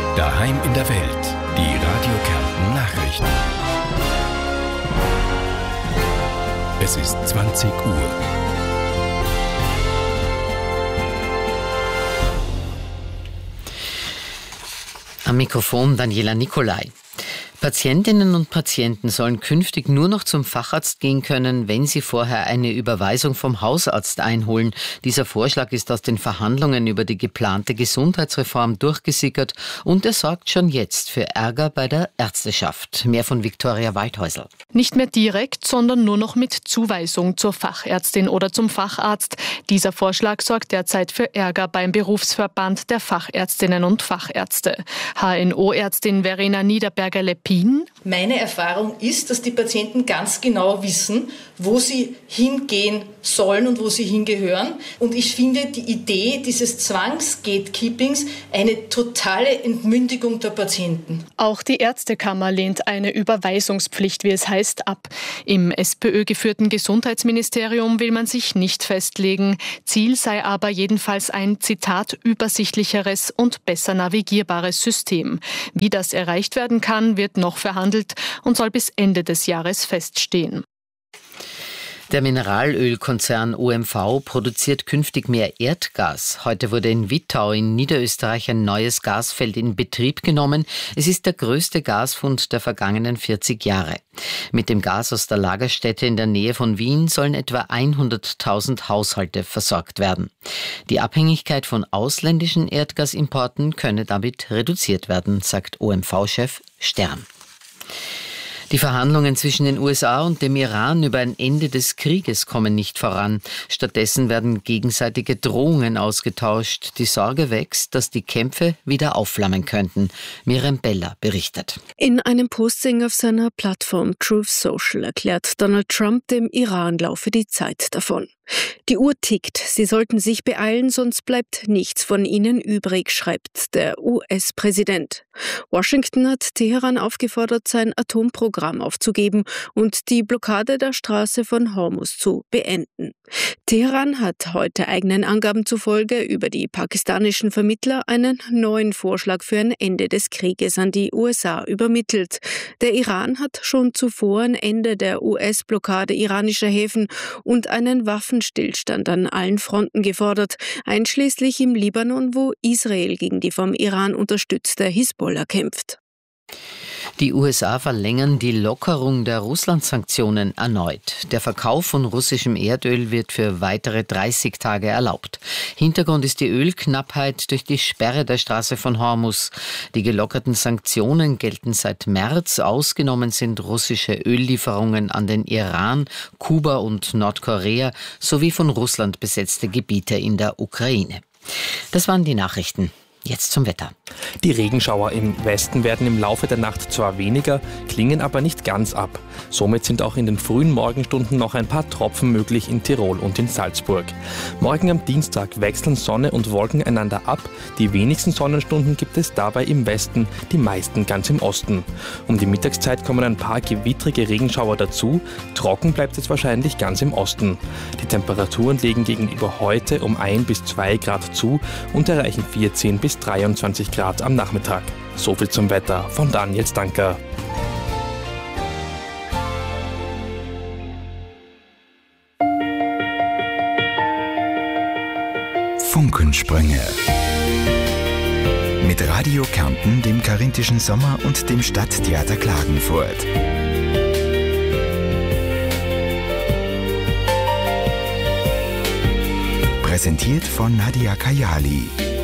Daheim in der Welt. Die Radio Kärnten Nachrichten. Es ist 20 Uhr. Am Mikrofon Daniela Nicolai. Patientinnen und Patienten sollen künftig nur noch zum Facharzt gehen können, wenn sie vorher eine Überweisung vom Hausarzt einholen. Dieser Vorschlag ist aus den Verhandlungen über die geplante Gesundheitsreform durchgesickert und er sorgt schon jetzt für Ärger bei der Ärzteschaft. Mehr von Viktoria Waldhäusl. Nicht mehr direkt, sondern nur noch mit Zuweisung zur Fachärztin oder zum Facharzt. Dieser Vorschlag sorgt derzeit für Ärger beim Berufsverband der Fachärztinnen und Fachärzte. HNO-Ärztin Verena Niederberger-Leppin. Meine Erfahrung ist, dass die Patienten ganz genau wissen, wo sie hingehen sollen und wo sie hingehören. Und ich finde die Idee dieses Zwangsgatekeepings eine totale Entmündigung der Patienten. Auch die Ärztekammer lehnt eine Überweisungspflicht, wie es heißt, ab. Im SPÖ-geführten Gesundheitsministerium will man sich nicht festlegen. Ziel sei aber jedenfalls ein, Zitat, übersichtlicheres und besser navigierbares System. Wie das erreicht werden kann, wird noch verhandelt und soll bis Ende des Jahres feststehen. Der Mineralölkonzern OMV produziert künftig mehr Erdgas. Heute wurde in Wittau in Niederösterreich ein neues Gasfeld in Betrieb genommen. Es ist der größte Gasfund der vergangenen 40 Jahre. Mit dem Gas aus der Lagerstätte in der Nähe von Wien sollen etwa 100.000 Haushalte versorgt werden. Die Abhängigkeit von ausländischen Erdgasimporten könne damit reduziert werden, sagt OMV-Chef Stern. Die Verhandlungen zwischen den USA und dem Iran über ein Ende des Krieges kommen nicht voran. Stattdessen werden gegenseitige Drohungen ausgetauscht. Die Sorge wächst, dass die Kämpfe wieder aufflammen könnten. Miriam Beller berichtet. In einem Posting auf seiner Plattform Truth Social erklärt Donald Trump, dem Iran laufe die Zeit davon. Die Uhr tickt, sie sollten sich beeilen, sonst bleibt nichts von ihnen übrig, schreibt der US-Präsident. Washington hat Teheran aufgefordert, sein Atomprogramm aufzugeben und die Blockade der Straße von Hormuz zu beenden. Teheran hat heute eigenen Angaben zufolge über die pakistanischen Vermittler einen neuen Vorschlag für ein Ende des Krieges an die USA übermittelt. Der Iran hat schon zuvor ein Ende der US-Blockade iranischer Häfen und einen Waffenstillstand an allen Fronten gefordert, einschließlich im Libanon, wo Israel gegen die vom Iran unterstützte Hisbollah kämpft. Die USA verlängern die Lockerung der Russland-Sanktionen erneut. Der Verkauf von russischem Erdöl wird für weitere 30 Tage erlaubt. Hintergrund ist die Ölknappheit durch die Sperre der Straße von Hormuz. Die gelockerten Sanktionen gelten seit März. Ausgenommen sind russische Öllieferungen an den Iran, Kuba und Nordkorea sowie von Russland besetzte Gebiete in der Ukraine. Das waren die Nachrichten. Jetzt zum Wetter. Die Regenschauer im Westen werden im Laufe der Nacht zwar weniger, klingen aber nicht ganz ab. Somit sind auch in den frühen Morgenstunden noch ein paar Tropfen möglich in Tirol und in Salzburg. Morgen am Dienstag wechseln Sonne und Wolken einander ab. Die wenigsten Sonnenstunden gibt es dabei im Westen, die meisten ganz im Osten. Um die Mittagszeit kommen ein paar gewittrige Regenschauer dazu. Trocken bleibt es wahrscheinlich ganz im Osten. Die Temperaturen legen gegenüber heute um 1 bis 2 Grad zu und erreichen 14 bis 23 Grad am Nachmittag. So viel zum Wetter von Daniel Stanker. Funkensprünge. Mit Radio Kärnten, dem Karinthischen Sommer und dem Stadttheater Klagenfurt. Präsentiert von Nadia Kayali.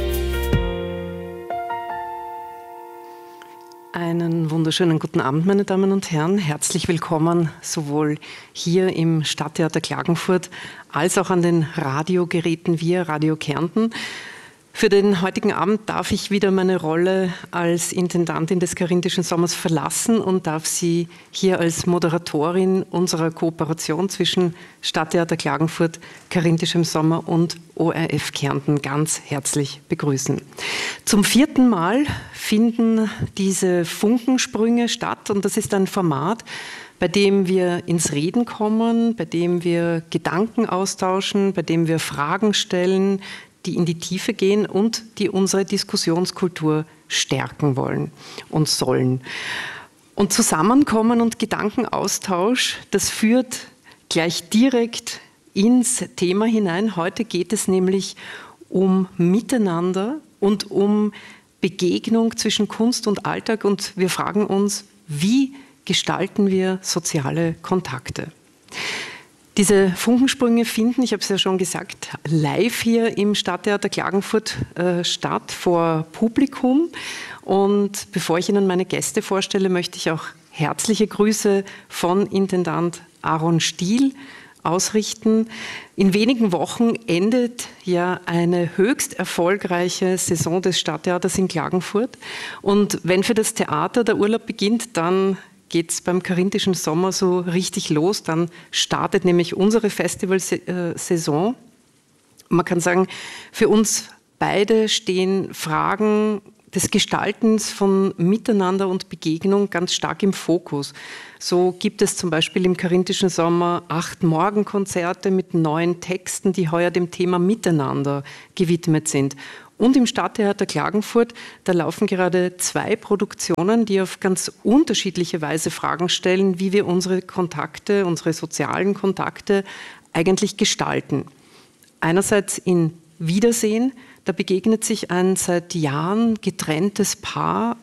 Einen wunderschönen guten Abend, meine Damen und Herren. Herzlich willkommen sowohl hier im Stadttheater Klagenfurt als auch an den Radiogeräten via Radio Kärnten. Für den heutigen Abend darf ich wieder meine Rolle als Intendantin des Karinthischen Sommers verlassen und darf Sie hier als Moderatorin unserer Kooperation zwischen Stadttheater Klagenfurt, Karinthischem Sommer und ORF Kärnten ganz herzlich begrüßen. Zum 4. Mal finden diese Funkensprünge statt und das ist ein Format, bei dem wir ins Reden kommen, bei dem wir Gedanken austauschen, bei dem wir Fragen stellen, die in die Tiefe gehen und die unsere Diskussionskultur stärken wollen und sollen. Und Zusammenkommen und Gedankenaustausch, das führt gleich direkt ins Thema hinein. Heute geht es nämlich um Miteinander und um Begegnung zwischen Kunst und Alltag. Und wir fragen uns, wie gestalten wir soziale Kontakte? Diese Funkensprünge finden, ich habe es ja schon gesagt, live hier im Stadttheater Klagenfurt statt, vor Publikum. Und bevor ich Ihnen meine Gäste vorstelle, möchte ich auch herzliche Grüße von Intendant Aaron Stiel ausrichten. In wenigen Wochen endet ja eine höchst erfolgreiche Saison des Stadttheaters in Klagenfurt. Und wenn für das Theater der Urlaub beginnt, dann geht es beim Karinthischen Sommer so richtig los. Dann startet nämlich unsere Festivalsaison. Man kann sagen, für uns beide stehen Fragen des Gestaltens von Miteinander und Begegnung ganz stark im Fokus. So gibt es zum Beispiel im Karinthischen Sommer 8 Morgenkonzerte mit neuen Texten, die heuer dem Thema Miteinander gewidmet sind. Und im Stadttheater Klagenfurt, da laufen gerade 2 Produktionen, die auf ganz unterschiedliche Weise Fragen stellen, wie wir unsere Kontakte, unsere sozialen Kontakte eigentlich gestalten. Einerseits in Wiedersehen, da begegnet sich ein seit Jahren getrenntes Paar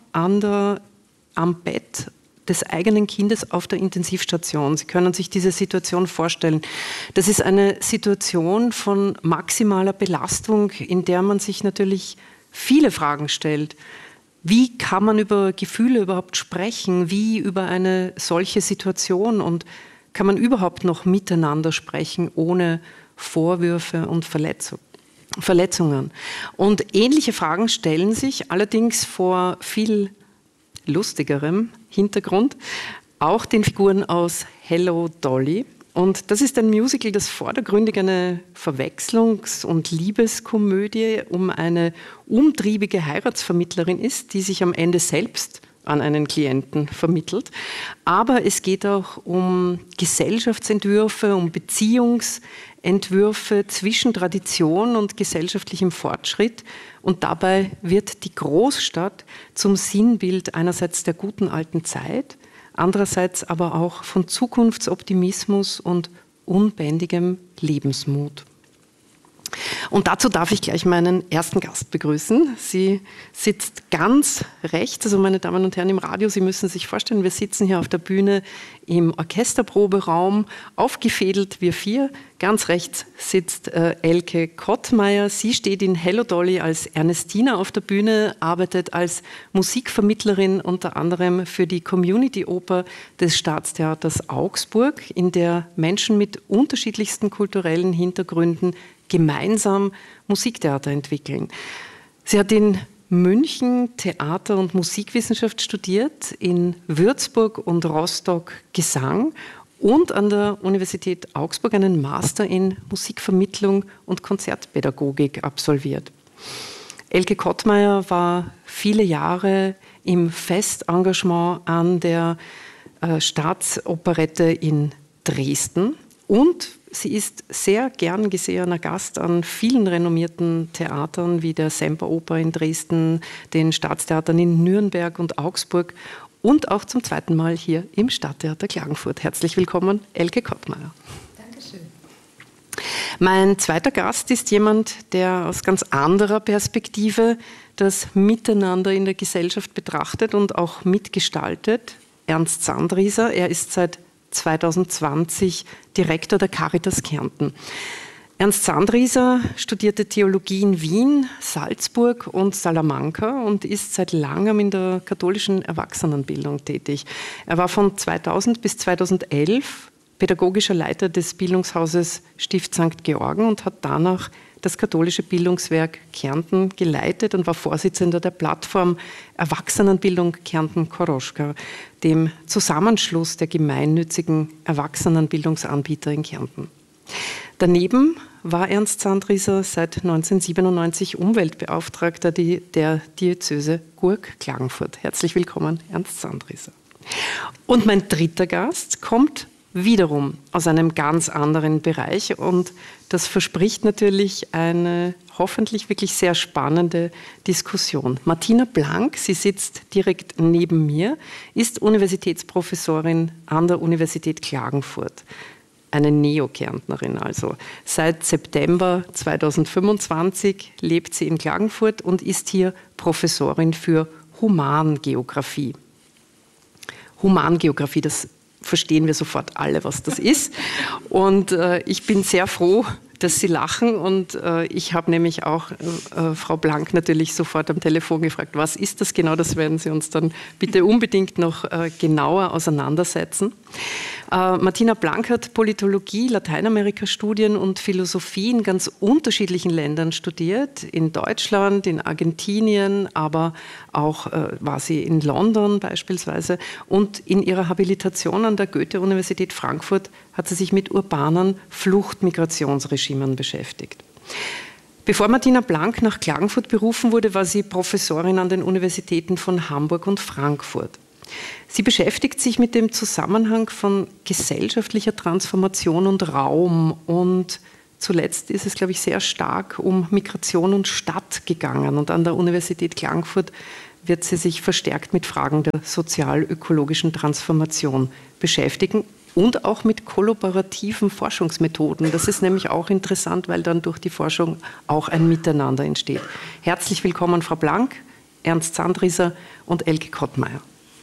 am Bett des eigenen Kindes auf der Intensivstation. Sie können sich diese Situation vorstellen. Das ist eine Situation von maximaler Belastung, in der man sich natürlich viele Fragen stellt. Wie kann man über Gefühle überhaupt sprechen? Wie über eine solche Situation? Und kann man überhaupt noch miteinander sprechen, ohne Vorwürfe und Verletzungen? Und ähnliche Fragen stellen sich allerdings vor viel lustigerem Hintergrund auch den Figuren aus Hello Dolly. Und das ist ein Musical, das vordergründig eine Verwechslungs- und Liebeskomödie um eine umtriebige Heiratsvermittlerin ist, die sich am Ende selbst an einen Klienten vermittelt. Aber es geht auch um Gesellschaftsentwürfe, um Beziehungsentwürfe zwischen Tradition und gesellschaftlichem Fortschritt. Und dabei wird die Großstadt zum Sinnbild einerseits der guten alten Zeit, andererseits aber auch von Zukunftsoptimismus und unbändigem Lebensmut. Und dazu darf ich gleich meinen ersten Gast begrüßen. Sie sitzt ganz rechts, also meine Damen und Herren im Radio, Sie müssen sich vorstellen, wir sitzen hier auf der Bühne im Orchesterproberaum, aufgefädelt, wir 4. Ganz rechts sitzt Elke Kottmeier. Sie steht in Hello Dolly als Ernestina auf der Bühne, arbeitet als Musikvermittlerin unter anderem für die Community-Oper des Staatstheaters Augsburg, in der Menschen mit unterschiedlichsten kulturellen Hintergründen gemeinsam Musiktheater entwickeln. Sie hat in München Theater- und Musikwissenschaft studiert, in Würzburg und Rostock Gesang und an der Universität Augsburg einen Master in Musikvermittlung und Konzertpädagogik absolviert. Elke Kottmeier war viele Jahre im Festengagement an der Staatsoperette in Dresden und sie ist sehr gern gesehener Gast an vielen renommierten Theatern wie der Semperoper in Dresden, den Staatstheatern in Nürnberg und Augsburg und auch zum 2. Mal hier im Stadttheater Klagenfurt. Herzlich willkommen, Elke Kottmeier. Dankeschön. Mein zweiter Gast ist jemand, der aus ganz anderer Perspektive das Miteinander in der Gesellschaft betrachtet und auch mitgestaltet. Ernst Sandrieser, er ist seit 2020 Direktor der Caritas Kärnten. Ernst Sandrieser studierte Theologie in Wien, Salzburg und Salamanca und ist seit langem in der katholischen Erwachsenenbildung tätig. Er war von 2000 bis 2011 pädagogischer Leiter des Bildungshauses Stift St. Georgen und hat danach das katholische Bildungswerk Kärnten geleitet und war Vorsitzender der Plattform Erwachsenenbildung Kärnten-Koroschka, dem Zusammenschluss der gemeinnützigen Erwachsenenbildungsanbieter in Kärnten. Daneben war Ernst Sandrieser seit 1997 Umweltbeauftragter der Diözese Gurk-Klagenfurt. Herzlich willkommen, Ernst Sandrieser. Und mein dritter Gast kommt wiederum aus einem ganz anderen Bereich. Und das verspricht natürlich eine hoffentlich wirklich sehr spannende Diskussion. Martina Blank, sie sitzt direkt neben mir, ist Universitätsprofessorin an der Universität Klagenfurt. Eine Neokärntnerin also. Seit September 2025 lebt sie in Klagenfurt und ist hier Professorin für Humangeografie. Humangeografie, das verstehen wir sofort alle, was das ist. Und ich bin sehr froh, dass Sie lachen. Und ich habe nämlich auch Frau Blank natürlich sofort am Telefon gefragt, was ist das genau? Das werden Sie uns dann bitte unbedingt noch genauer auseinandersetzen. Martina Blank hat Politologie, Lateinamerika-Studien und Philosophie in ganz unterschiedlichen Ländern studiert. In Deutschland, in Argentinien, aber auch war sie in London beispielsweise. Und in ihrer Habilitation an der Goethe-Universität Frankfurt hat sie sich mit urbanen Fluchtmigrationsregimen beschäftigt. Bevor Martina Blank nach Klagenfurt berufen wurde, war sie Professorin an den Universitäten von Hamburg und Frankfurt. Sie beschäftigt sich mit dem Zusammenhang von gesellschaftlicher Transformation und Raum. Und zuletzt ist es, glaube ich, sehr stark um Migration und Stadt gegangen. Und an der Universität Klagenfurt wird sie sich verstärkt mit Fragen der sozial-ökologischen Transformation beschäftigen und auch mit kollaborativen Forschungsmethoden. Das ist nämlich auch interessant, weil dann durch die Forschung auch ein Miteinander entsteht. Herzlich willkommen, Frau Blank, Ernst Sandrieser und Elke Kottmeier.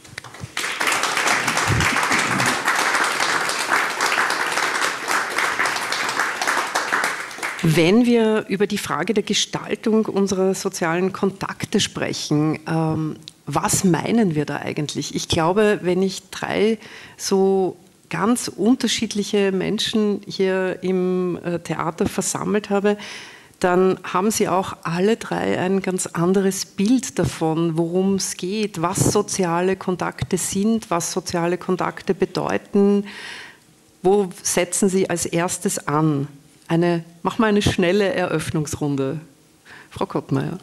Wenn wir über die Frage der Gestaltung unserer sozialen Kontakte sprechen, was meinen wir da eigentlich? Ich glaube, wenn ich 3 so ganz unterschiedliche Menschen hier im Theater versammelt habe, dann haben sie auch alle 3 ein ganz anderes Bild davon, worum es geht, was soziale Kontakte sind, was soziale Kontakte bedeuten. Wo setzen sie als erstes an? Mach mal eine schnelle Eröffnungsrunde. Frau Kottmeier.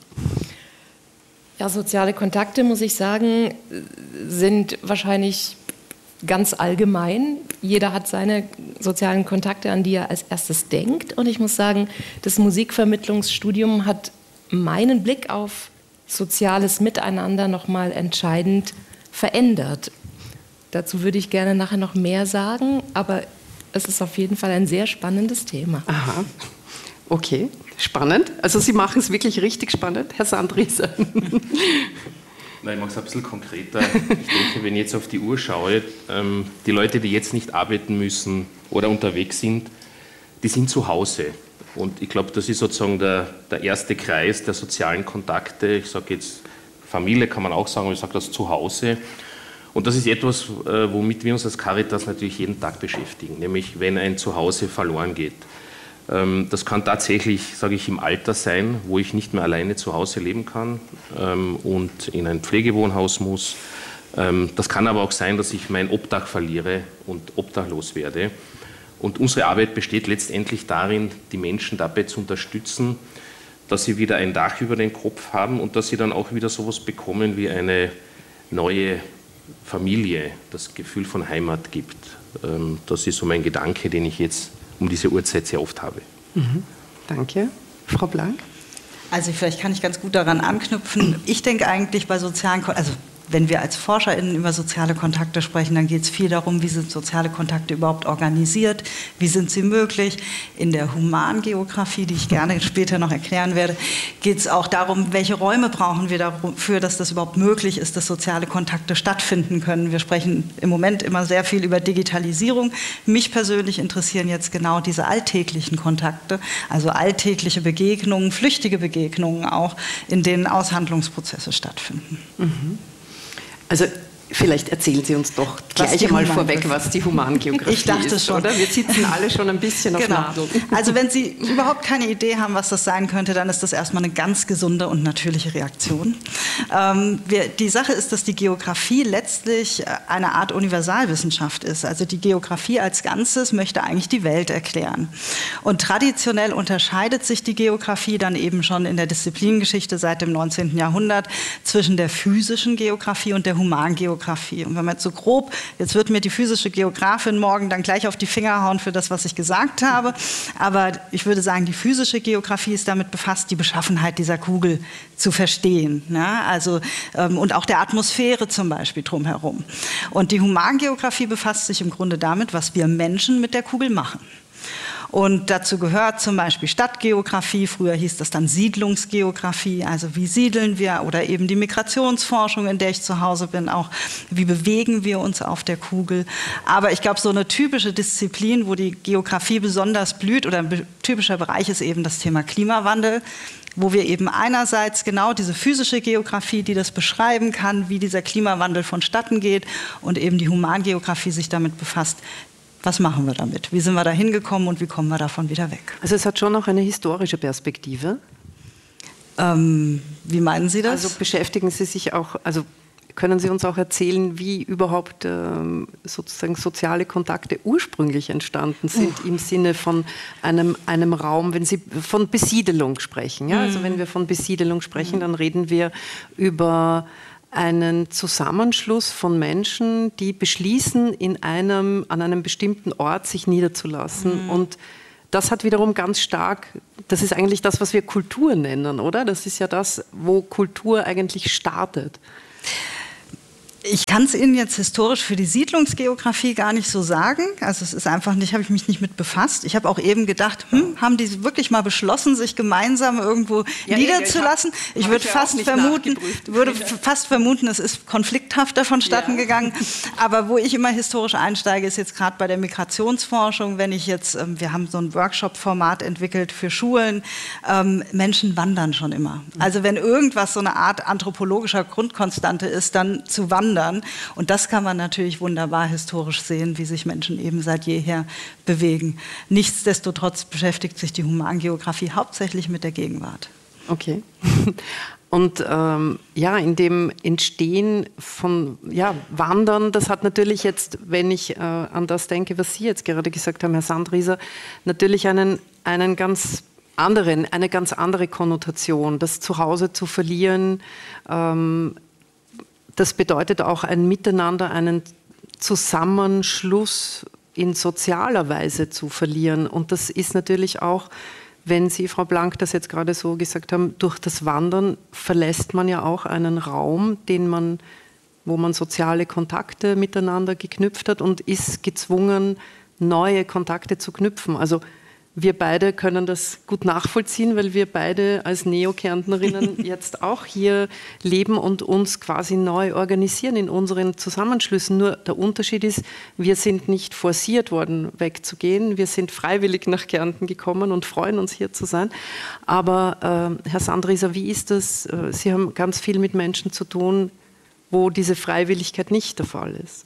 Ja, soziale Kontakte, muss ich sagen, sind wahrscheinlich ganz allgemein. Jeder hat seine sozialen Kontakte, an die er als erstes denkt. Und ich muss sagen, das Musikvermittlungsstudium hat meinen Blick auf soziales Miteinander nochmal entscheidend verändert. Dazu würde ich gerne nachher noch mehr sagen, aber es ist auf jeden Fall ein sehr spannendes Thema. Aha, okay, spannend. Also Sie machen es wirklich richtig spannend, Herr Sandrieser. Nein, ich mache es ein bisschen konkreter. Ich denke, wenn ich jetzt auf die Uhr schaue, die Leute, die jetzt nicht arbeiten müssen oder unterwegs sind, die sind zu Hause. Und ich glaube, das ist sozusagen der erste Kreis der sozialen Kontakte. Ich sage jetzt Familie, kann man auch sagen, aber ich sage das zu Hause. Und das ist etwas, womit wir uns als Caritas natürlich jeden Tag beschäftigen, nämlich wenn ein Zuhause verloren geht. Das kann tatsächlich, sage ich, im Alter sein, wo ich nicht mehr alleine zu Hause leben kann und in ein Pflegewohnhaus muss. Das kann aber auch sein, dass ich mein Obdach verliere und obdachlos werde. Und unsere Arbeit besteht letztendlich darin, die Menschen dabei zu unterstützen, dass sie wieder ein Dach über den Kopf haben und dass sie dann auch wieder sowas bekommen wie eine neue Familie, das Gefühl von Heimat gibt. Das ist so mein Gedanke, den ich jetzt um diese Uhrzeit sehr oft habe. Mhm. Danke. Frau Blank? Also vielleicht kann ich ganz gut daran anknüpfen. Ich denke eigentlich bei sozialen, also wenn wir als ForscherInnen über soziale Kontakte sprechen, dann geht es viel darum, wie sind soziale Kontakte überhaupt organisiert, wie sind sie möglich. In der Humangeografie, die ich gerne später noch erklären werde, geht es auch darum, welche Räume brauchen wir dafür, dass das überhaupt möglich ist, dass soziale Kontakte stattfinden können. Wir sprechen im Moment immer sehr viel über Digitalisierung. Mich persönlich interessieren jetzt genau diese alltäglichen Kontakte, also alltägliche Begegnungen, flüchtige Begegnungen auch, in denen Aushandlungsprozesse stattfinden. Mhm. Also vielleicht erzählen Sie uns doch gleich einmal vorweg, was die Humangeografie ist. Ich dachte schon. Oder? Wir sitzen alle schon ein bisschen auf Nadeln. Also wenn Sie überhaupt keine Idee haben, was das sein könnte, dann ist das erstmal eine ganz gesunde und natürliche Reaktion. Die Sache ist, dass die Geografie letztlich eine Art Universalwissenschaft ist. Also die Geografie als Ganzes möchte eigentlich die Welt erklären. Und traditionell unterscheidet sich die Geografie dann eben schon in der Disziplinengeschichte seit dem 19. Jahrhundert zwischen der physischen Geografie und der Humangeografie. Geografie. Und wenn man jetzt so grob, jetzt wird mir die physische Geografin morgen dann gleich auf die Finger hauen für das, was ich gesagt habe, aber ich würde sagen, die physische Geografie ist damit befasst, die Beschaffenheit dieser Kugel zu verstehen. Ne? Also, und auch der Atmosphäre zum Beispiel drumherum. Und die Humangeografie befasst sich im Grunde damit, was wir Menschen mit der Kugel machen. Und dazu gehört zum Beispiel Stadtgeografie, früher hieß das dann Siedlungsgeografie, also wie siedeln wir, oder eben die Migrationsforschung, in der ich zu Hause bin, auch wie bewegen wir uns auf der Kugel. Aber ich glaube, so eine typische Disziplin, wo die Geografie besonders blüht, oder ein typischer Bereich ist eben das Thema Klimawandel, wo wir eben einerseits genau diese physische Geografie, die das beschreiben kann, wie dieser Klimawandel vonstatten geht, und eben die Humangeografie sich damit befasst, was machen wir damit? Wie sind wir da hingekommen und wie kommen wir davon wieder weg? Also es hat schon auch eine historische Perspektive. Wie meinen Sie das? Also beschäftigen Sie sich auch, also können Sie uns auch erzählen, wie überhaupt sozusagen soziale Kontakte ursprünglich entstanden sind im Sinne von einem Raum, wenn Sie von Besiedelung sprechen. Ja? Also wenn wir von Besiedelung sprechen, dann reden wir über einen Zusammenschluss von Menschen, die beschließen, an einem bestimmten Ort sich niederzulassen. Und das hat wiederum ganz stark, das ist eigentlich das, was wir Kultur nennen, oder? Das ist ja das, wo Kultur eigentlich startet. Ich kann es Ihnen jetzt historisch für die Siedlungsgeografie gar nicht so sagen. Also es ist einfach nicht, habe ich mich nicht mit befasst. Ich habe auch eben gedacht, haben die wirklich mal beschlossen, sich gemeinsam irgendwo niederzulassen? Ich würde fast vermuten, es ist konflikthafter vonstatten gegangen. Aber wo ich immer historisch einsteige, ist jetzt gerade bei der Migrationsforschung, wenn ich jetzt, wir haben so ein Workshop-Format entwickelt für Schulen, Menschen wandern schon immer. Also wenn irgendwas so eine Art anthropologischer Grundkonstante ist, dann zu wandern. Und das kann man natürlich wunderbar historisch sehen, wie sich Menschen eben seit jeher bewegen. Nichtsdestotrotz beschäftigt sich die Humangeografie hauptsächlich mit der Gegenwart. Okay. Und in dem Entstehen von Wandern, das hat natürlich jetzt, wenn ich an das denke, was Sie jetzt gerade gesagt haben, Herr Sandrieser, natürlich eine ganz andere Konnotation, das Zuhause zu verlieren. Das bedeutet auch ein Miteinander, einen Zusammenschluss in sozialer Weise zu verlieren. Und das ist natürlich auch, wenn Sie, Frau Blank, das jetzt gerade so gesagt haben, durch das Wandern verlässt man ja auch einen Raum, wo man soziale Kontakte miteinander geknüpft hat und ist gezwungen, neue Kontakte zu knüpfen. Also wir beide können das gut nachvollziehen, weil wir beide als Neo-Kärntnerinnen jetzt auch hier leben und uns quasi neu organisieren in unseren Zusammenschlüssen. Nur der Unterschied ist, wir sind nicht forciert worden, wegzugehen. Wir sind freiwillig nach Kärnten gekommen und freuen uns, hier zu sein. Aber Herr Sandrieser, wie ist das? Sie haben ganz viel mit Menschen zu tun, wo diese Freiwilligkeit nicht der Fall ist.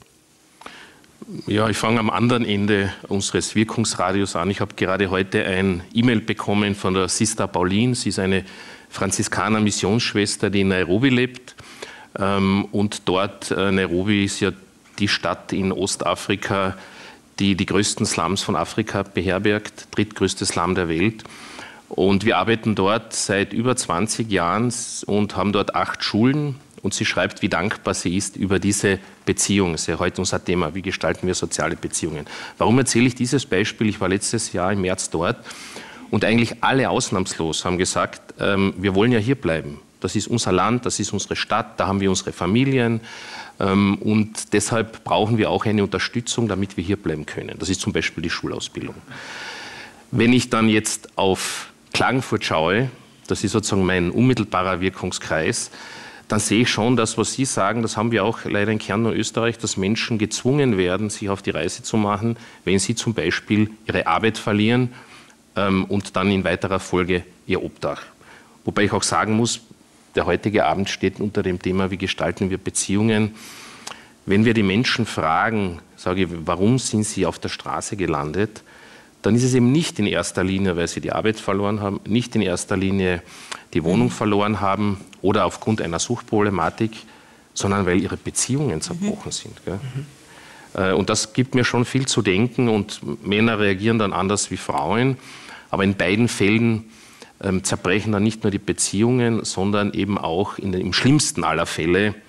Ja, ich fange am anderen Ende unseres Wirkungsradius an. Ich habe gerade heute ein E-Mail bekommen von der Sister Pauline. Sie ist eine Franziskaner-Missionsschwester, die in Nairobi lebt. Und dort, Nairobi ist ja die Stadt in Ostafrika, die die größten Slums von Afrika beherbergt, drittgrößte Slum der Welt. Und wir arbeiten dort seit über 20 Jahren und haben dort 8 Schulen. Und sie schreibt, wie dankbar sie ist über diese Beziehung. Das ist ja heute unser Thema, wie gestalten wir soziale Beziehungen. Warum erzähle ich dieses Beispiel? Ich war letztes Jahr im März dort und eigentlich alle ausnahmslos haben gesagt, wir wollen ja hier bleiben. Das ist unser Land, das ist unsere Stadt, da haben wir unsere Familien und deshalb brauchen wir auch eine Unterstützung, damit wir hier bleiben können. Das ist zum Beispiel die Schulausbildung. Wenn ich dann jetzt auf Klagenfurt schaue, das ist sozusagen mein unmittelbarer Wirkungskreis, dann sehe ich schon, dass, was Sie sagen, das haben wir auch leider in Kärnten und Österreich, dass Menschen gezwungen werden, sich auf die Reise zu machen, wenn sie zum Beispiel ihre Arbeit verlieren und dann in weiterer Folge ihr Obdach. Wobei ich auch sagen muss, der heutige Abend steht unter dem Thema, wie gestalten wir Beziehungen. Wenn wir die Menschen fragen, sage ich, warum sind sie auf der Straße gelandet, dann ist es eben nicht in erster Linie, weil sie die Arbeit verloren haben, nicht in erster Linie die Wohnung verloren haben oder aufgrund einer Suchtproblematik, sondern weil ihre Beziehungen zerbrochen sind. Gell? Und das gibt mir schon viel zu denken und Männer reagieren dann anders wie Frauen. Aber in beiden Fällen zerbrechen dann nicht nur die Beziehungen, sondern eben auch im schlimmsten aller Fälle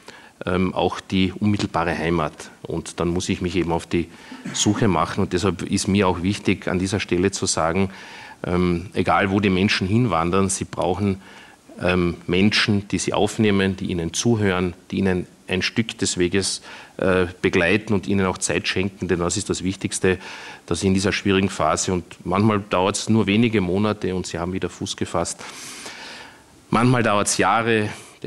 auch die unmittelbare Heimat. Und dann muss ich mich eben auf die Suche machen. Und deshalb ist mir auch wichtig, an dieser Stelle zu sagen, egal wo die Menschen hinwandern, sie brauchen Menschen, die sie aufnehmen, die ihnen zuhören, die ihnen ein Stück des Weges begleiten und ihnen auch Zeit schenken, denn das ist das Wichtigste, dass sie in dieser schwierigen Phase, und manchmal dauert es nur wenige Monate und sie haben wieder Fuß gefasst, manchmal dauert es Jahre. Der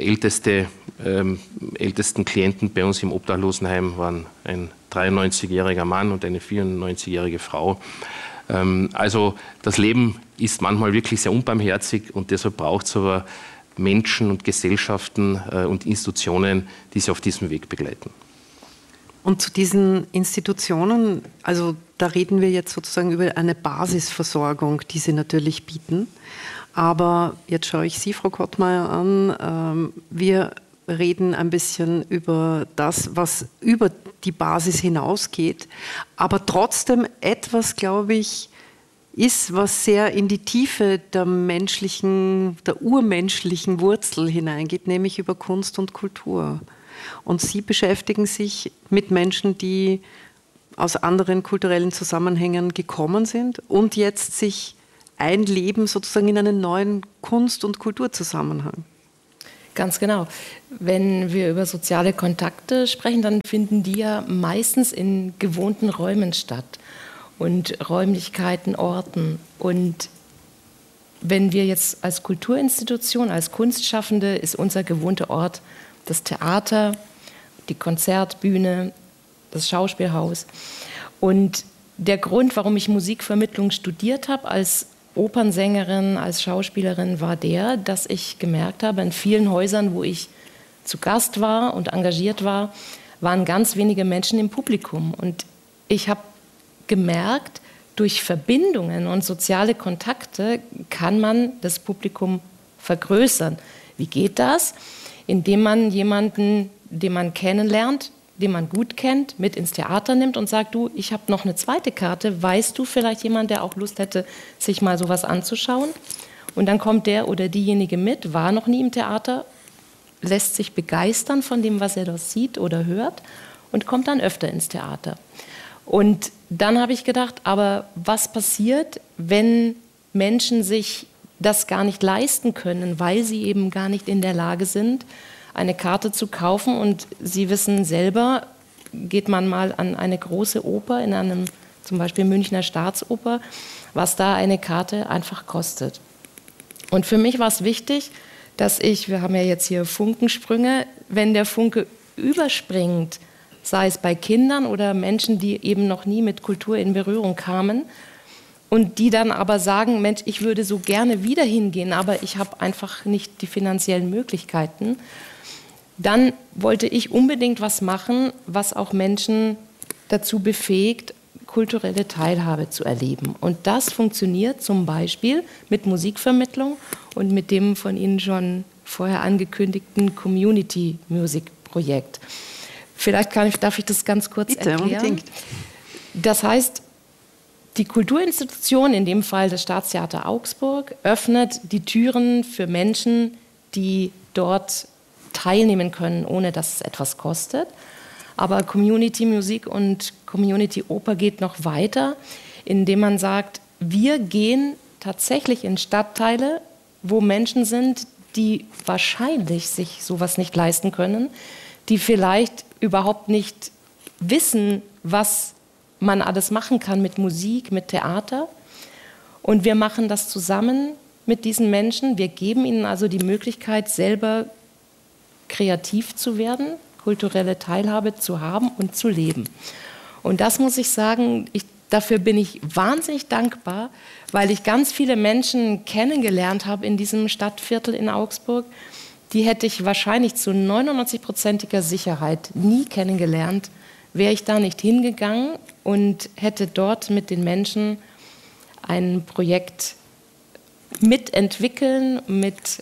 ältesten Klienten bei uns im Obdachlosenheim waren ein 93-jähriger Mann und eine 94-jährige Frau. Also das Leben ist manchmal wirklich sehr unbarmherzig und deshalb braucht es aber Menschen und Gesellschaften und Institutionen, die sie auf diesem Weg begleiten. Und zu diesen Institutionen, also da reden wir jetzt sozusagen über eine Basisversorgung, die sie natürlich bieten. Aber jetzt schaue ich Sie, Frau Kottmeier, an. Wir reden ein bisschen über das, was über die Basis hinausgeht, aber trotzdem etwas, glaube ich, ist, was sehr in die Tiefe der urmenschlichen Wurzel hineingeht, nämlich über Kunst und Kultur. Und Sie beschäftigen sich mit Menschen, die aus anderen kulturellen Zusammenhängen gekommen sind und jetzt sich einleben sozusagen in einen neuen Kunst- und Kulturzusammenhang. Ganz genau. Wenn wir über soziale Kontakte sprechen, dann finden die ja meistens in gewohnten Räumen statt und Räumlichkeiten, Orten. Und wenn wir jetzt als Kulturinstitution, als Kunstschaffende, ist unser gewohnter Ort das Theater, die Konzertbühne, das Schauspielhaus. Und der Grund, warum ich Musikvermittlung studiert habe als Opernsängerin, als Schauspielerin, war der, dass ich gemerkt habe, in vielen Häusern, wo ich zu Gast war und engagiert war, waren ganz wenige Menschen im Publikum. Und ich habe gemerkt, durch Verbindungen und soziale Kontakte kann man das Publikum vergrößern. Wie geht das? Indem man jemanden, den man kennenlernt, den man gut kennt, mit ins Theater nimmt und sagt, du, ich habe noch eine zweite Karte, weißt du vielleicht jemand, der auch Lust hätte, sich mal sowas anzuschauen? Und dann kommt der oder diejenige mit, war noch nie im Theater, lässt sich begeistern von dem, was er dort sieht oder hört und kommt dann öfter ins Theater. Und dann habe ich gedacht, aber was passiert, wenn Menschen sich das gar nicht leisten können, weil sie eben gar nicht in der Lage sind, eine Karte zu kaufen, und Sie wissen selber, geht man mal an eine große Oper, in einem zum Beispiel Münchner Staatsoper, was da eine Karte einfach kostet. Und für mich war es wichtig, dass wir haben ja jetzt hier Funkensprünge, wenn der Funke überspringt, sei es bei Kindern oder Menschen, die eben noch nie mit Kultur in Berührung kamen, und die dann aber sagen, Mensch, ich würde so gerne wieder hingehen, aber ich habe einfach nicht die finanziellen Möglichkeiten. Dann wollte ich unbedingt was machen, was auch Menschen dazu befähigt, kulturelle Teilhabe zu erleben. Und das funktioniert zum Beispiel mit Musikvermittlung und mit dem von Ihnen schon vorher angekündigten Community-Music-Projekt. Vielleicht darf ich das ganz kurz erklären. Unbedingt. Das heißt, die Kulturinstitution, in dem Fall das Staatstheater Augsburg, öffnet die Türen für Menschen, die dort teilnehmen können, ohne dass es etwas kostet. Aber Community-Musik und Community-Oper geht noch weiter, indem man sagt, wir gehen tatsächlich in Stadtteile, wo Menschen sind, die wahrscheinlich sich sowas nicht leisten können, die vielleicht überhaupt nicht wissen, was man alles machen kann mit Musik, mit Theater. Und wir machen das zusammen mit diesen Menschen. Wir geben ihnen also die Möglichkeit, selber kreativ zu werden, kulturelle Teilhabe zu haben und zu leben. Und das muss ich sagen, dafür bin ich wahnsinnig dankbar, weil ich ganz viele Menschen kennengelernt habe in diesem Stadtviertel in Augsburg. Die hätte ich wahrscheinlich zu 99%iger Sicherheit nie kennengelernt, wäre ich da nicht hingegangen und hätte dort mit den Menschen ein Projekt mitentwickeln, mit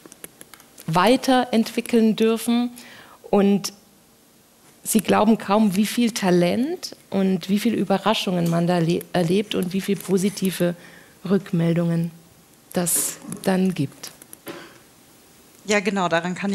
weiterentwickeln dürfen. Und Sie glauben kaum, wie viel Talent und wie viele Überraschungen man da erlebt und wie viele positive Rückmeldungen das dann gibt. Ja, genau, daran kann ich so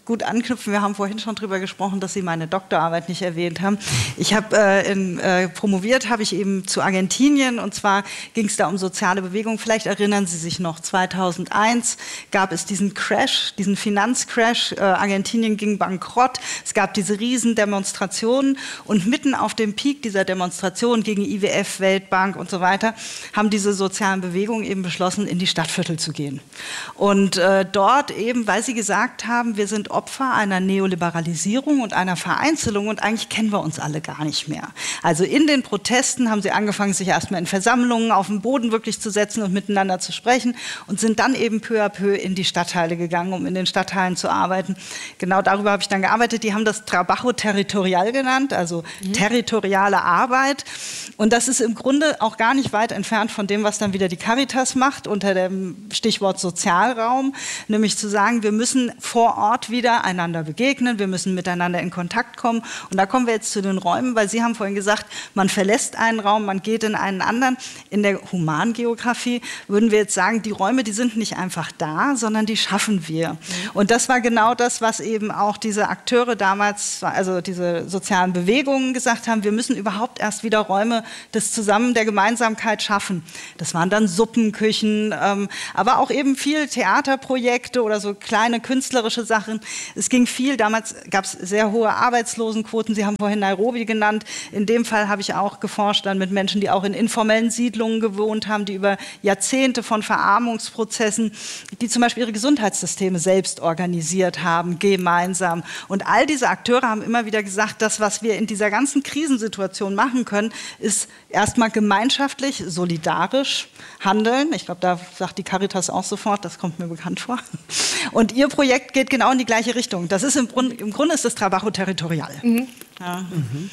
gut anknüpfen. Wir haben vorhin schon darüber gesprochen, dass Sie meine Doktorarbeit nicht erwähnt haben. Ich habe promoviert, habe ich eben zu Argentinien, und zwar ging es da um soziale Bewegung. Vielleicht erinnern Sie sich noch, 2001 gab es diesen Crash, diesen Finanzcrash. Argentinien ging bankrott. Es gab diese Riesendemonstrationen, und mitten auf dem Peak dieser Demonstrationen gegen IWF, Weltbank und so weiter haben diese sozialen Bewegungen eben beschlossen, in die Stadtviertel zu gehen. Und dort eben, weil sie gesagt haben, wir sind Opfer einer Neoliberalisierung und einer Vereinzelung, und eigentlich kennen wir uns alle gar nicht mehr. Also in den Protesten haben sie angefangen, sich erstmal in Versammlungen auf den Boden wirklich zu setzen und miteinander zu sprechen, und sind dann eben peu à peu in die Stadtteile gegangen, um in den Stadtteilen zu arbeiten. Genau darüber habe ich dann gearbeitet. Die haben das Trabajo territorial genannt, also territoriale Arbeit. Und das ist im Grunde auch gar nicht weit entfernt von dem, was dann wieder die Caritas macht, unter dem Stichwort Sozialraum, nämlich zu sagen, wir müssen vor Ort wieder einander begegnen, wir müssen miteinander in Kontakt kommen. Und da kommen wir jetzt zu den Räumen, weil Sie haben vorhin gesagt, man verlässt einen Raum, man geht in einen anderen. In der Humangeografie würden wir jetzt sagen, die Räume, die sind nicht einfach da, sondern die schaffen wir. Und das war genau das, was eben auch diese Akteure damals, also diese sozialen Bewegungen gesagt haben, wir müssen überhaupt erst wieder Räume der Gemeinsamkeit schaffen. Das waren dann Suppenküchen, aber auch eben viel Theaterprojekte oder so kleine künstlerische Sachen. Es ging viel, damals gab es sehr hohe Arbeitslosenquoten, Sie haben vorhin Nairobi genannt. In dem Fall habe ich auch geforscht dann mit Menschen, die auch in informellen Siedlungen gewohnt haben, die über Jahrzehnte von Verarmungsprozessen, die zum Beispiel ihre Gesundheitssysteme selbst organisiert haben, gemeinsam. Und all diese Akteure haben immer wieder gesagt, das, was wir in dieser ganzen Krisensituation machen können, ist erstmal gemeinschaftlich, solidarisch handeln. Ich glaube, da sagt die Caritas auch sofort, das kommt mir bekannt vor. Und ihr Projekt geht genau in die gleiche Richtung. Das ist im Grunde ist das Trabajo territorial. Ja.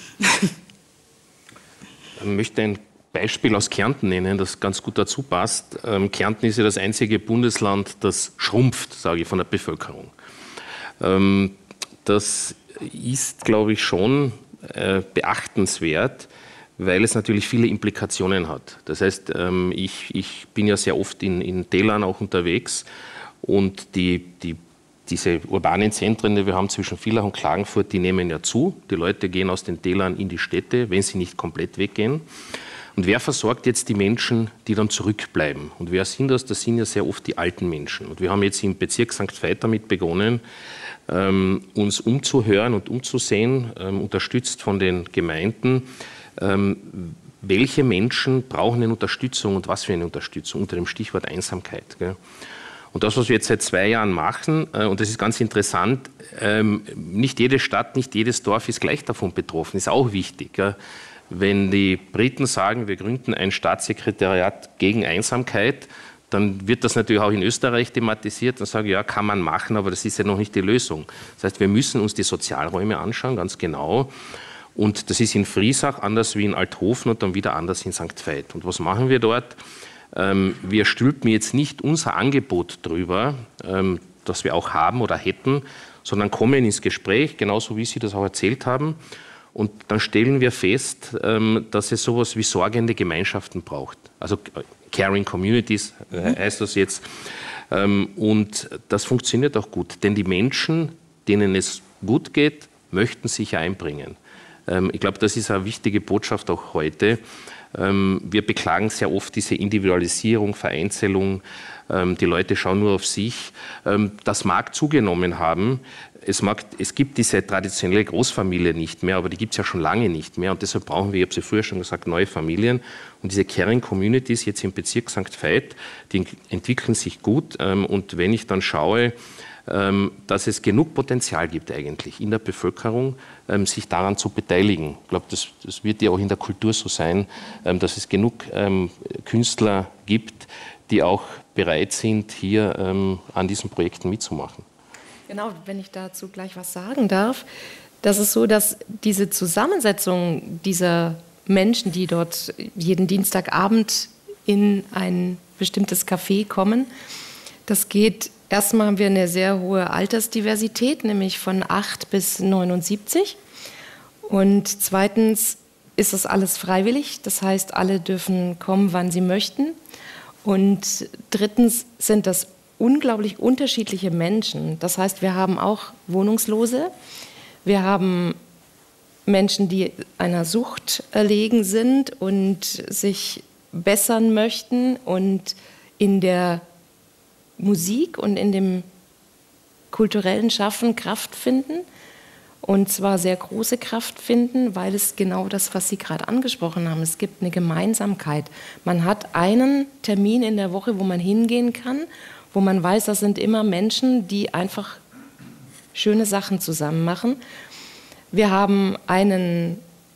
Ich möchte ein Beispiel aus Kärnten nennen, das ganz gut dazu passt. Kärnten ist ja das einzige Bundesland, das schrumpft, sage ich, von der Bevölkerung. Das ist, glaube ich, schon beachtenswert, weil es natürlich viele Implikationen hat. Das heißt, ich bin ja sehr oft in Tälern auch unterwegs, und diese urbanen Zentren, die wir haben zwischen Villach und Klagenfurt, die nehmen ja zu. Die Leute gehen aus den Tälern in die Städte, wenn sie nicht komplett weggehen. Und wer versorgt jetzt die Menschen, die dann zurückbleiben? Und wer sind das? Das sind ja sehr oft die alten Menschen. Und wir haben jetzt im Bezirk St. Veit damit begonnen, uns umzuhören und umzusehen, unterstützt von den Gemeinden, welche Menschen brauchen eine Unterstützung und was für eine Unterstützung, unter dem Stichwort Einsamkeit. Gell? Und das, was wir jetzt seit 2 Jahren machen, und das ist ganz interessant, nicht jede Stadt, nicht jedes Dorf ist gleich davon betroffen, ist auch wichtig. Gell? Wenn die Briten sagen, wir gründen ein Staatssekretariat gegen Einsamkeit, dann wird das natürlich auch in Österreich thematisiert und sagen, ja, kann man machen, aber das ist ja noch nicht die Lösung. Das heißt, wir müssen uns die Sozialräume anschauen, ganz genau. Und das ist in Friesach anders wie in Althofen und dann wieder anders in St. Veit. Und was machen wir dort? Wir stülpen jetzt nicht unser Angebot drüber, das wir auch haben oder hätten, sondern kommen ins Gespräch, genauso wie Sie das auch erzählt haben. Und dann stellen wir fest, dass es sowas wie sorgende Gemeinschaften braucht. Also Caring Communities heißt das jetzt. Und das funktioniert auch gut, denn die Menschen, denen es gut geht, möchten sich einbringen. Ich glaube, das ist eine wichtige Botschaft auch heute. Wir beklagen sehr oft diese Individualisierung, Vereinzelung. Die Leute schauen nur auf sich. Das mag zugenommen haben. Es gibt diese traditionelle Großfamilie nicht mehr, aber die gibt es ja schon lange nicht mehr. Und deshalb brauchen wir, ich habe es ja früher schon gesagt, neue Familien. Und diese Caring Communities jetzt im Bezirk St. Veit, die entwickeln sich gut. Und wenn ich dann schaue, dass es genug Potenzial gibt eigentlich in der Bevölkerung, sich daran zu beteiligen. Ich glaube, das wird ja auch in der Kultur so sein, dass es genug Künstler gibt, die auch bereit sind, hier an diesen Projekten mitzumachen. Genau, wenn ich dazu gleich was sagen darf. Das ist so, dass diese Zusammensetzung dieser Menschen, die dort jeden Dienstagabend in ein bestimmtes Café kommen, das geht, erstmal haben wir eine sehr hohe Altersdiversität, nämlich von 8 bis 79. Und zweitens ist das alles freiwillig, das heißt, alle dürfen kommen, wann sie möchten. Und drittens sind das unglaublich unterschiedliche Menschen. Das heißt, wir haben auch Wohnungslose, wir haben Menschen, die einer Sucht erlegen sind und sich bessern möchten und in der Musik und in dem kulturellen Schaffen Kraft finden. Und zwar sehr große Kraft finden, weil es genau das, was Sie gerade angesprochen haben, es gibt eine Gemeinsamkeit. Man hat einen Termin in der Woche, wo man hingehen kann, wo man weiß, das sind immer Menschen, die einfach schöne Sachen zusammen machen. Wir haben einen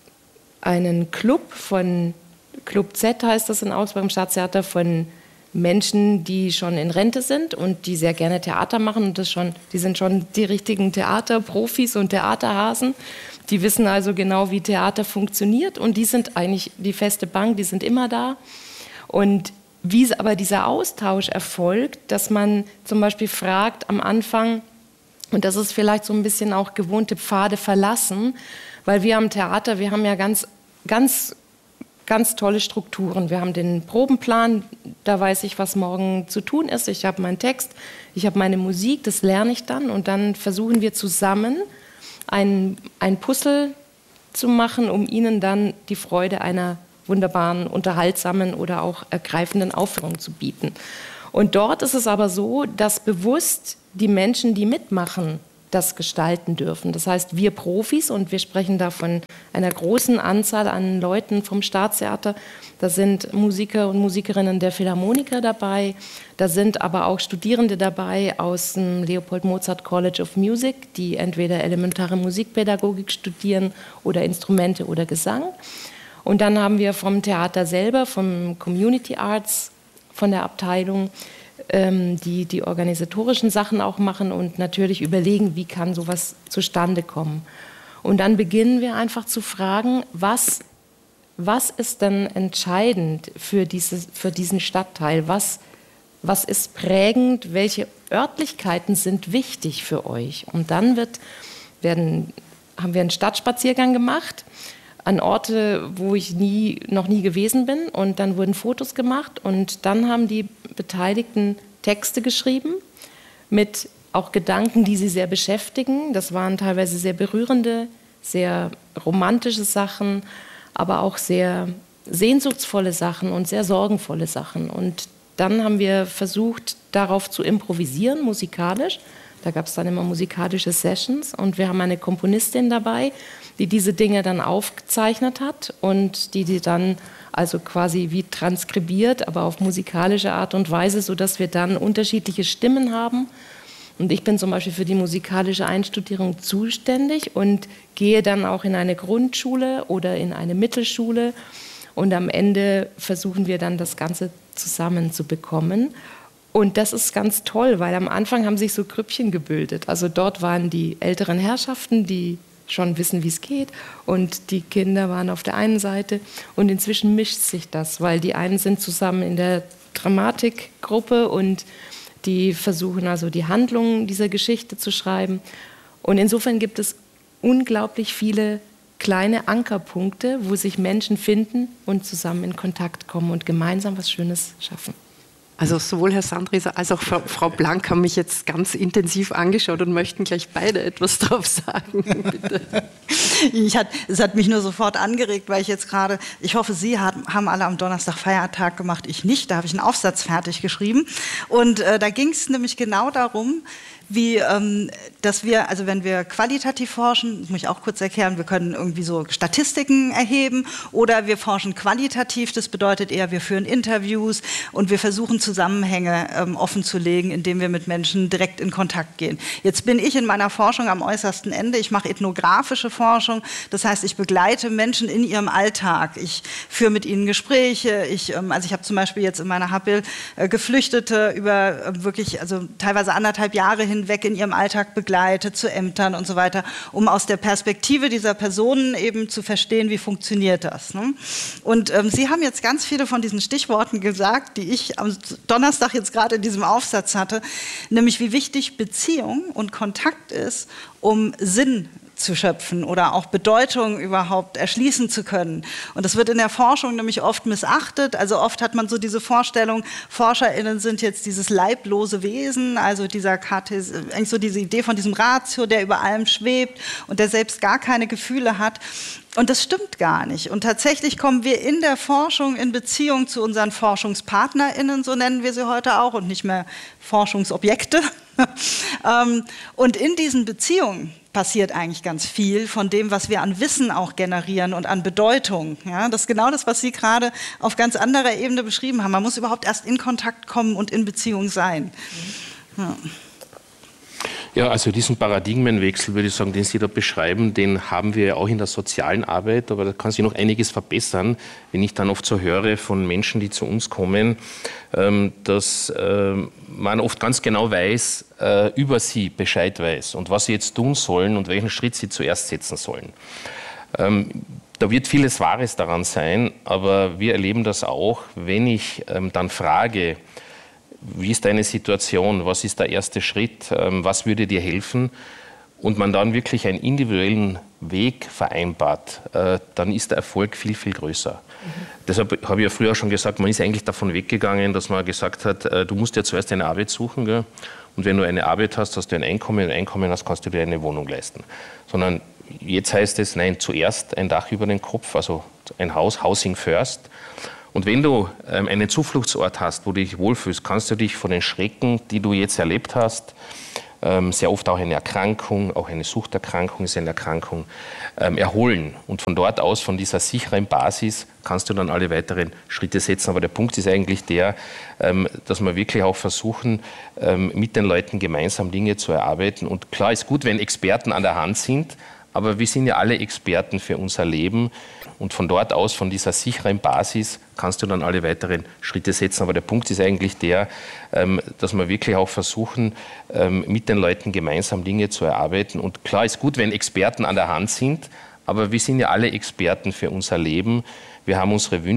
Club von Club Z, heißt das in Augsburg im Staatstheater, von Menschen, die schon in Rente sind und die sehr gerne Theater machen. Und die sind schon die richtigen Theaterprofis und Theaterhasen. Die wissen also genau, wie Theater funktioniert. Und die sind eigentlich die feste Bank, die sind immer da. Und wie aber dieser Austausch erfolgt, dass man zum Beispiel fragt am Anfang, und das ist vielleicht so ein bisschen auch gewohnte Pfade verlassen, weil wir am Theater, wir haben ja ganz tolle Strukturen. Wir haben den Probenplan, da weiß ich, was morgen zu tun ist. Ich habe meinen Text, ich habe meine Musik, das lerne ich dann. Und dann versuchen wir zusammen ein Puzzle zu machen, um Ihnen dann die Freude einer wunderbaren, unterhaltsamen oder auch ergreifenden Aufführung zu bieten. Und dort ist es aber so, dass bewusst die Menschen, die mitmachen, das gestalten dürfen. Das heißt, wir Profis, und wir sprechen da von einer großen Anzahl an Leuten vom Staatstheater, da sind Musiker und Musikerinnen der Philharmoniker dabei, da sind aber auch Studierende dabei aus dem Leopold Mozart College of Music, die entweder elementare Musikpädagogik studieren oder Instrumente oder Gesang. Und dann haben wir vom Theater selber, vom Community Arts, von der Abteilung, die organisatorischen Sachen auch machen und natürlich überlegen, wie kann sowas zustande kommen. Und dann beginnen wir einfach zu fragen, was ist denn entscheidend für diesen Stadtteil? Was ist prägend? Welche Örtlichkeiten sind wichtig für euch? Und dann haben wir einen Stadtspaziergang gemacht an Orte, wo ich noch nie gewesen bin. Und dann wurden Fotos gemacht und dann haben die Beteiligten Texte geschrieben mit auch Gedanken, die sie sehr beschäftigen. Das waren teilweise sehr berührende, sehr romantische Sachen, aber auch sehr sehnsuchtsvolle Sachen und sehr sorgenvolle Sachen. Und dann haben wir versucht, darauf zu improvisieren, musikalisch. Da gab es dann immer musikalische Sessions und wir haben eine Komponistin dabei, die diese Dinge dann aufgezeichnet hat und die dann also quasi wie transkribiert, aber auf musikalische Art und Weise, sodass wir dann unterschiedliche Stimmen haben. Und ich bin zum Beispiel für die musikalische Einstudierung zuständig und gehe dann auch in eine Grundschule oder in eine Mittelschule. Und am Ende versuchen wir dann das Ganze zusammenzubekommen. Und das ist ganz toll, weil am Anfang haben sich so Grüppchen gebildet. Also dort waren die älteren Herrschaften, die schon wissen, wie es geht. Und die Kinder waren auf der einen Seite. Und inzwischen mischt sich das, weil die einen sind zusammen in der Dramatikgruppe und die versuchen also die Handlung dieser Geschichte zu schreiben. Und insofern gibt es unglaublich viele kleine Ankerpunkte, wo sich Menschen finden und zusammen in Kontakt kommen und gemeinsam was Schönes schaffen. Also sowohl Herr Sandrieser als auch Frau Blank haben mich jetzt ganz intensiv angeschaut und möchten gleich beide etwas drauf sagen. Bitte. Es hat mich nur sofort angeregt, weil ich hoffe, Sie haben alle am Donnerstag Feiertag gemacht, ich nicht. Da habe ich einen Aufsatz fertig geschrieben. Und da ging es nämlich genau darum, dass wir, also wenn wir qualitativ forschen, das muss ich auch kurz erklären, wir können irgendwie so Statistiken erheben oder wir forschen qualitativ, das bedeutet eher, wir führen Interviews und wir versuchen Zusammenhänge offenzulegen, indem wir mit Menschen direkt in Kontakt gehen. Jetzt bin ich in meiner Forschung am äußersten Ende, ich mache ethnografische Forschung, das heißt, ich begleite Menschen in ihrem Alltag, ich führe mit ihnen Gespräche, also ich habe zum Beispiel jetzt in meiner Habil Geflüchtete über wirklich, also teilweise 1,5 Jahre hinweg in ihrem Alltag begleitet, zu Ämtern und so weiter, um aus der Perspektive dieser Personen eben zu verstehen, wie funktioniert das. Ne? Und Sie haben jetzt ganz viele von diesen Stichworten gesagt, die ich am Donnerstag jetzt gerade in diesem Aufsatz hatte, nämlich wie wichtig Beziehung und Kontakt ist, um Sinn zu schöpfen oder auch Bedeutung überhaupt erschließen zu können. Und das wird in der Forschung nämlich oft missachtet. Also oft hat man so diese Vorstellung, ForscherInnen sind jetzt dieses leiblose Wesen, also eigentlich so diese Idee von diesem Ratio, der über allem schwebt und der selbst gar keine Gefühle hat. Und das stimmt gar nicht. Und tatsächlich kommen wir in der Forschung in Beziehung zu unseren ForschungspartnerInnen, so nennen wir sie heute auch, und nicht mehr Forschungsobjekte. Und in diesen Beziehungen passiert eigentlich ganz viel von dem, was wir an Wissen auch generieren und an Bedeutung. Ja, das ist genau das, was Sie gerade auf ganz anderer Ebene beschrieben haben. Man muss überhaupt erst in Kontakt kommen und in Beziehung sein. Ja. Ja, also diesen Paradigmenwechsel, würde ich sagen, den Sie da beschreiben, den haben wir ja auch in der sozialen Arbeit, aber da kann sich noch einiges verbessern, wenn ich dann oft so höre von Menschen, die zu uns kommen, dass man oft ganz genau weiß, über sie Bescheid weiß und was sie jetzt tun sollen und welchen Schritt sie zuerst setzen sollen. Da wird vieles Wahres daran sein, aber wir erleben das auch, wenn ich dann frage, wie ist deine Situation, was ist der erste Schritt, was würde dir helfen und man dann wirklich einen individuellen Weg vereinbart, dann ist der Erfolg viel, viel größer. Deshalb habe ich ja früher schon gesagt, man ist eigentlich davon weggegangen, dass man gesagt hat, du musst dir zuerst eine Arbeit suchen, gell? Und wenn du eine Arbeit hast, hast du ein Einkommen hast, kannst du dir eine Wohnung leisten. Sondern jetzt heißt es, nein, zuerst ein Dach über den Kopf, also ein Haus, Housing first. Und wenn du einen Zufluchtsort hast, wo du dich wohlfühlst, kannst du dich von den Schrecken, die du jetzt erlebt hast, sehr oft auch eine Erkrankung, auch eine Suchterkrankung ist eine Erkrankung, erholen. Und von dort aus, von dieser sicheren Basis, kannst du dann alle weiteren Schritte setzen. Aber der Punkt ist eigentlich der, dass wir wirklich auch versuchen, mit den Leuten gemeinsam Dinge zu erarbeiten. Und klar ist gut, wenn Experten an der Hand sind, aber wir sind ja alle Experten für unser Leben. Und von dort aus, von dieser sicheren Basis, kannst du dann alle weiteren Schritte setzen. Aber der Punkt ist eigentlich der, dass wir wirklich auch versuchen, mit den Leuten gemeinsam Dinge zu erarbeiten. Und klar ist gut, wenn Experten an der Hand sind, aber wir sind ja alle Experten für unser Leben. Wir haben unsere Wünsche.